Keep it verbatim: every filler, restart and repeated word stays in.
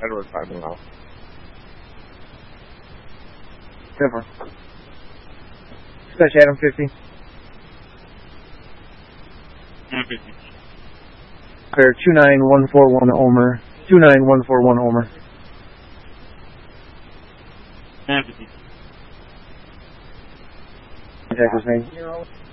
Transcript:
Edward five mile. Cover. Dispatch Adam fifty. Adam fifty. Clear two nine one four one Omer. two nine one four one Omer. Adam fifty. Contact was made.